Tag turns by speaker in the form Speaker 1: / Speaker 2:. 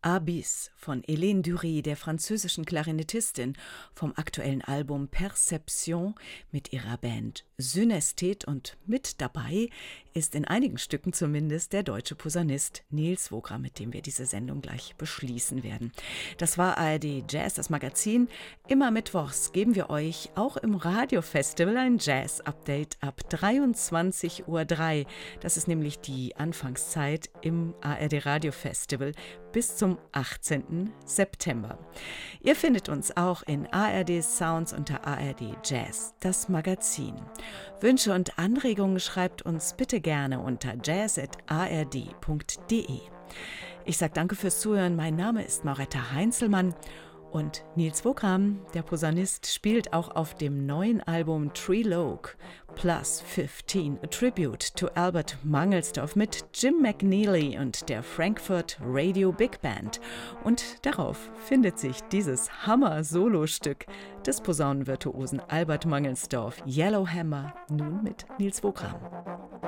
Speaker 1: Abyss von Hélène Durey, der französischen Klarinettistin, vom aktuellen Album Perception mit ihrer Band Synästhet, und mit dabei ist in einigen Stücken zumindest der deutsche Posaunist Nils Wogra, mit dem wir diese Sendung gleich beschließen werden. Das war ARD Jazz, das Magazin. Immer mittwochs geben wir euch auch im Radiofestival ein Jazz-Update ab 23:03 Uhr. Das ist nämlich die Anfangszeit im ARD Radiofestival bis zum 18. September. Ihr findet uns auch in ARD Sounds unter ARD Jazz, das Magazin. Wünsche und Anregungen schreibt uns bitte gerne unter jazz@ard.de. Ich sage danke fürs Zuhören. Mein Name ist Mauretta Heinzelmann. Und Nils Wogra, der Posaunist, spielt auch auf dem neuen Album Trilogue Plus 15, a Tribute to Albert Mangelsdorff mit Jim McNeely und der Frankfurt Radio Big Band. Und darauf findet sich dieses Hammer-Solostück des Posaunenvirtuosen Albert Mangelsdorff, Yellowhammer, nun mit Nils Wogra.